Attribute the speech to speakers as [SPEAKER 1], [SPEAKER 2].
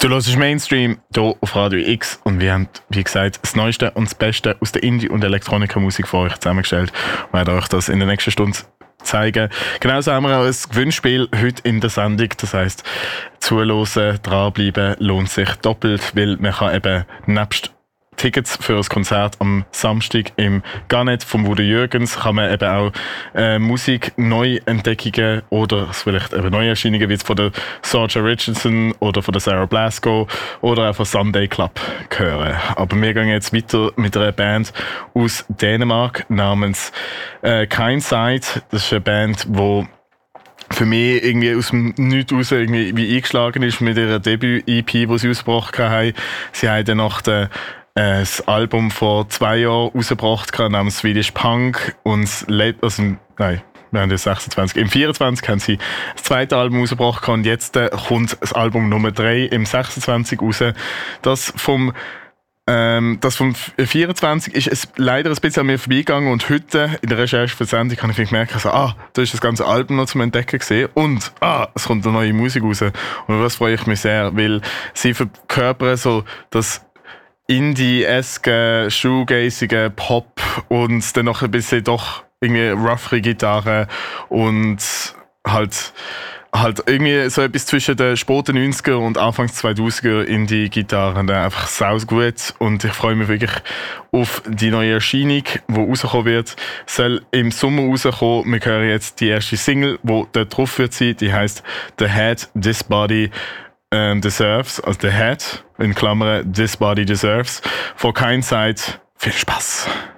[SPEAKER 1] Du hörst Mainstream hier auf Radio X und wir haben, wie gesagt, das Neueste und das Beste aus der Indie- und Elektronika-Musik für euch zusammengestellt und werden euch das in der nächsten Stunde zeigen. Genauso haben wir auch ein Gewinnspiel heute in der Sendung. Das heisst, zuhören, dranbleiben lohnt sich doppelt, weil man kann eben nebst Tickets für das Konzert am Samstag im Garnet vom Udo Jürgens kann man eben auch Musik, Neuentdeckungen oder vielleicht eben Neuerscheinungen wie von der Sorja Richardson oder von der Sarah Blasko oder auch von Sunday Club hören. Aber wir gehen jetzt weiter mit einer Band aus Dänemark namens Kindside. Das ist eine Band, die für mich irgendwie aus dem Nichts raus irgendwie wie eingeschlagen ist mit ihrer Debüt-EP, die sie ausgebracht haben. Sie haben dann nach der das Album vor 2 Jahren rausgebracht namens Swedish Punk und wir haben jetzt 26. Im 24 haben sie das zweite Album rausgebracht und jetzt kommt das Album Nummer 3 im 26 raus. Das vom 24 ist es leider ein bisschen an mir vorbeigegangen und heute in der Recherche für die Sendung habe ich gemerkt, da ist das ganze Album noch zum Entdecken gesehen und es kommt eine neue Musik raus. Und das freue ich mich sehr, weil sie verkörpern so das Indie-eske, shoegazige Pop und dann noch ein bisschen doch irgendwie roughere Gitarre und halt irgendwie so etwas zwischen den späten 90er und Anfangs 2000er Indie-Gitarren. Einfach saus gut und ich freue mich wirklich auf die neue Erscheinung, die rauskommen wird. Soll im Sommer rauskommen. Wir hören jetzt die erste Single, die dort drauf wird sein. Die heisst The Head, This Body Deserves, also The Head, in Klammern This Body Deserves, von Kindside. Viel Spaß!